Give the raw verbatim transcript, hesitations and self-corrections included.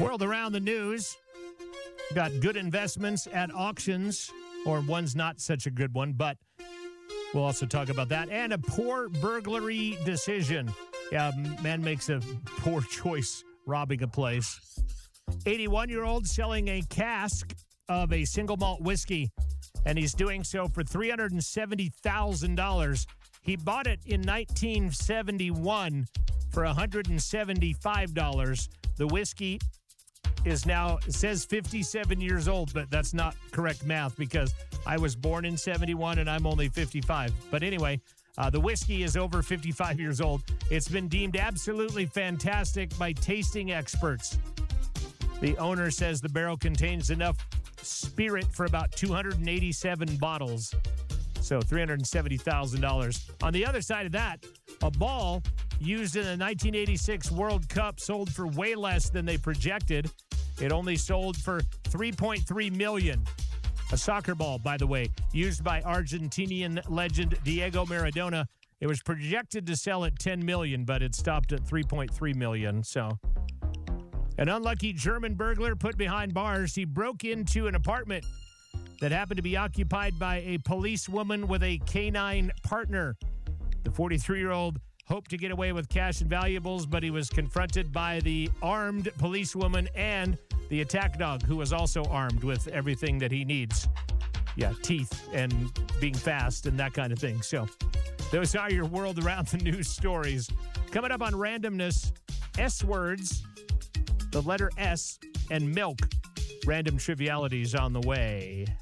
World around the news. Got good investments at auctions, or one's not such a good one, but we'll also talk about that. And a poor burglary decision. Yeah, man makes a poor choice robbing a place. eighty-one-year-old selling a cask of a single malt whiskey, and he's doing so for three hundred seventy thousand dollars. He bought it in nineteen seventy-one for one hundred seventy-five dollars. The whiskey is now, it says fifty-seven years old, but that's not correct math because I was born in seventy-one and I'm only fifty-five. But anyway, uh, the whiskey is over fifty-five years old. It's been deemed absolutely fantastic by tasting experts. The owner says the barrel contains enough spirit for about two hundred eighty-seven bottles. So three hundred seventy thousand dollars. On the other side of that, a ball used in the nineteen eighty-six World Cup sold for way less than they projected. It only sold for three point three million dollars. A soccer ball, by the way, used by Argentinian legend Diego Maradona. It was projected to sell at ten million dollars, but it stopped at three point three million dollars. So, an unlucky German burglar put behind bars. He broke into an apartment that happened to be occupied by a policewoman with a canine partner. The forty-three-year-old hoped to get away with cash and valuables, but he was confronted by the armed policewoman and the attack dog, who was also armed with everything that he needs. Yeah, teeth and being fast and that kind of thing. So those are your world around the news stories. Coming up on Randomness, S words, the letter S, and milk. Random trivialities on the way.